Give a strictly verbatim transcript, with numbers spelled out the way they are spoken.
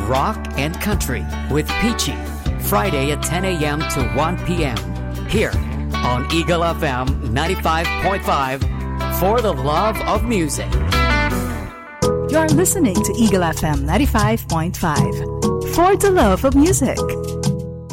rock and country with Peachy. Friday at ten a.m. to one p.m. here on Eagle F M ninety-five point five for the love of music. You're listening to Eagle F M ninety-five point five for the love of music.